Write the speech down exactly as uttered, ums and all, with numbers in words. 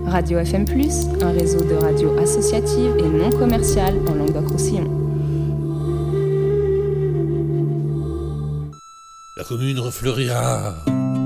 Radio F M plus, un réseau de radios associatives et non commerciales en Languedoc-Roussillon. La commune refleurira